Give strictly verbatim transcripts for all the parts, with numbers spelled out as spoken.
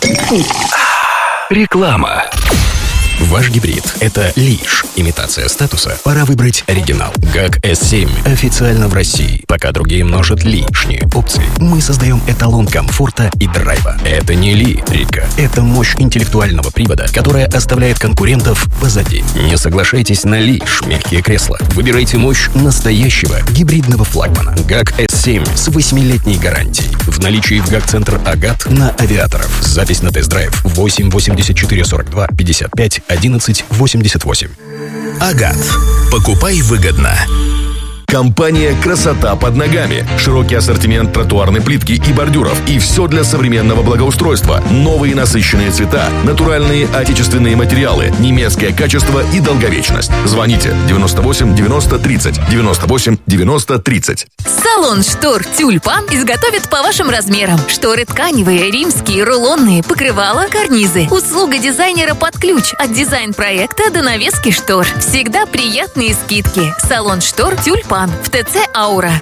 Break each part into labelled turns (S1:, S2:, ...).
S1: Реклама. Ваш гибрид – это лишь имитация статуса. Пора выбрать оригинал. гак эс семь официально в России. Пока другие множат лишние опции, мы создаем эталон комфорта и драйва. Это не электрика. Это мощь интеллектуального привода, которая оставляет конкурентов позади. Не соглашайтесь на лишь мягкие кресла. Выбирайте мощь настоящего гибридного флагмана. гак эс семь с восьмилетней гарантией. В наличии в ГАК-центр «Агат» на Авиаторов. Запись на тест-драйв восемь восемьдесят четыре сорок два пятьдесят пять одиннадцать восемьдесят восемь.
S2: «Агат». Покупай выгодно. Компания «Красота под ногами». Широкий ассортимент тротуарной плитки и бордюров. И все для современного благоустройства. Новые насыщенные цвета, натуральные отечественные материалы, немецкое качество и долговечность. Звоните девяносто восемь девяносто тридцать, девяносто восемь девяносто тридцать.
S3: Салон штор «Тюльпан» изготовит по вашим размерам. Шторы тканевые, римские, рулонные, покрывала, карнизы. Услуга дизайнера под ключ. От дизайн-проекта до навески штор. Всегда приятные скидки. Салон штор «Тюльпан» в ТЦ «Аура».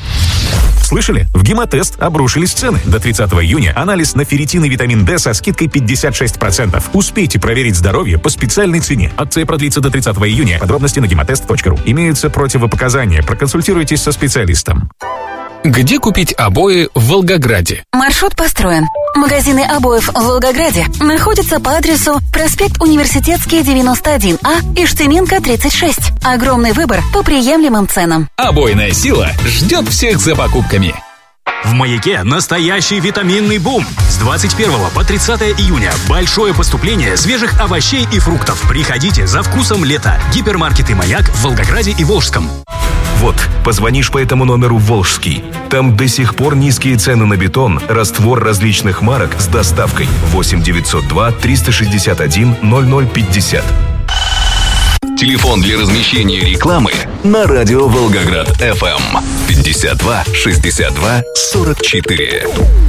S4: Слышали? В Гемотест обрушились цены. До тридцатого июня анализ на ферритин и витамин D со скидкой пятьдесят шесть процентов. Успейте проверить здоровье по специальной цене. Акция продлится до тридцатого июня. Подробности на гемотест точка ру. Имеются противопоказания. Проконсультируйтесь со специалистом.
S1: Где купить обои в Волгограде?
S5: Маршрут построен. Магазины обоев в Волгограде находятся по адресу проспект Университетский, девяносто один А, Иштеменко, тридцать шесть. Огромный выбор по приемлемым ценам.
S1: Обойная сила ждет всех за покупками.
S6: В «Маяке» настоящий витаминный бум. С двадцать первого по тридцатое июня большое поступление свежих овощей и фруктов. Приходите за вкусом лета. Гипермаркеты «Маяк» в Волгограде и Волжском.
S7: Вот, позвонишь по этому номеру в Волжский. Там до сих пор низкие цены на бетон, раствор различных марок с доставкой. восемь девятьсот два триста шестьдесят один ноль ноль пятьдесят.
S2: Телефон для размещения рекламы на радио Волгоград эф эм пятьдесят два шестьдесят два сорок четыре.